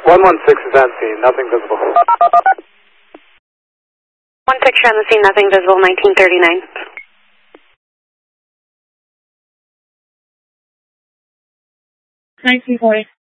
116 is on scene, nothing visible. 116 on the scene, nothing visible, 1939. 1940.